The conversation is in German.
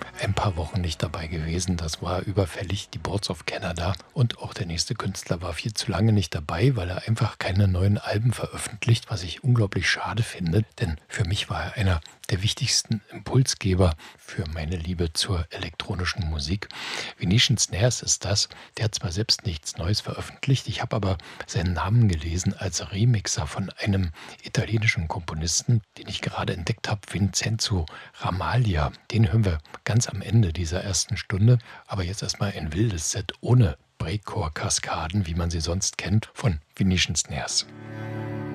ein paar Wochen nicht dabei gewesen. Das war überfällig, die Boards of Canada. Und auch der nächste Künstler war viel zu lange nicht dabei, weil er einfach keine neuen Alben veröffentlicht, was ich unglaublich schade finde. Denn für mich war er einer der wichtigsten Impulsgeber für meine Liebe zur elektronischen Musik. Venetian Snares ist das. Der hat zwar selbst nichts Neues veröffentlicht, ich habe aber seinen Namen gelesen als Remixer von einem italienischen Komponisten, den ich gerade entdeckt habe, Vincenzo Ramaglia. Den hören wir ganz am Ende dieser ersten Stunde. Aber jetzt erstmal ein wildes Set ohne Breakcore-Kaskaden, wie man sie sonst kennt, von Venetian Snares.